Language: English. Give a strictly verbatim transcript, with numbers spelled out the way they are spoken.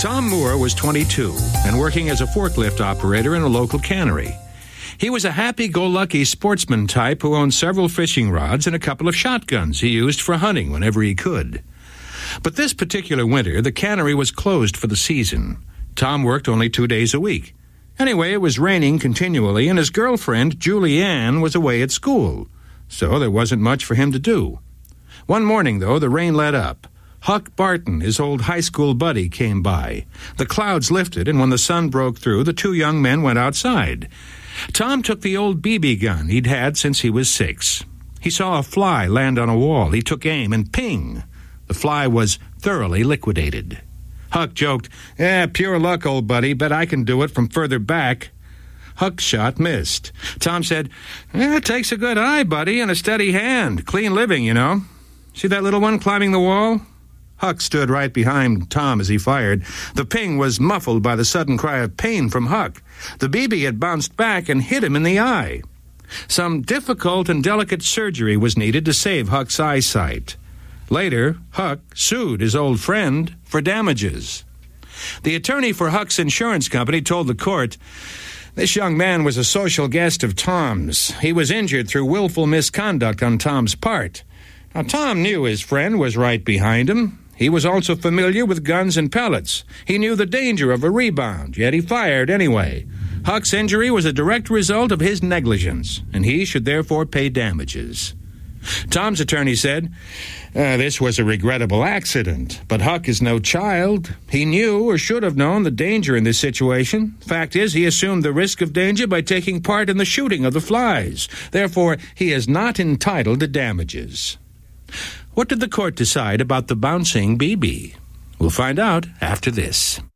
Tom Moore was twenty-two and working as a forklift operator in a local cannery. He was a happy-go-lucky sportsman type who owned several fishing rods and a couple of shotguns he used for hunting whenever he could. But this particular winter, the cannery was closed for the season. Tom worked only two days a week. Anyway, it was raining continually, and his girlfriend, Julianne, was away at school, so there wasn't much for him to do. One morning, though, the rain let up. Huck Barton, his old high school buddy, came by. The clouds lifted, and when the sun broke through, the two young men went outside. Tom took the old B B gun he'd had since he was six. He saw a fly land on a wall. He took aim, and ping! The fly was thoroughly liquidated. Huck joked, "Eh, pure luck, old buddy. Bet I can do it from further back." Huck's shot missed. Tom said, eh, "It takes a good eye, buddy, and a steady hand. Clean living, you know. See that little one climbing the wall?" Huck stood right behind Tom as he fired. The ping was muffled by the sudden cry of pain from Huck. The B B had bounced back and hit him in the eye. Some difficult and delicate surgery was needed to save Huck's eyesight. Later, Huck sued his old friend for damages. The attorney for Huck's insurance company told the court, "This young man was a social guest of Tom's. He was injured through willful misconduct on Tom's part. Now, Tom knew his friend was right behind him. He was also familiar with guns and pellets. He knew the danger of a rebound, yet he fired anyway. Huck's injury was a direct result of his negligence, and he should therefore pay damages." Tom's attorney said, uh, "This was a regrettable accident, but Huck is no child. He knew or should have known the danger in this situation. Fact is, he assumed the risk of danger by taking part in the shooting of the flies. Therefore, he is not entitled to damages." What did the court decide about the bouncing B B? We'll find out after this.